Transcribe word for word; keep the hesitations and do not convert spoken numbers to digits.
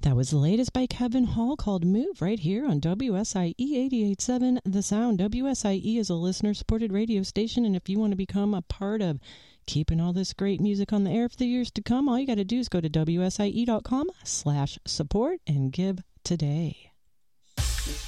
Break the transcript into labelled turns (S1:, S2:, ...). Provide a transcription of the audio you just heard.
S1: That was the latest by Kevin Hall called Move right here on W S I E eighty-eight point seven The Sound. W S I E is a listener-supported radio station, and if you want to become a part of keeping all this great music on the air for the years to come, all you got to do is go to W S I E dot com slash support and give today.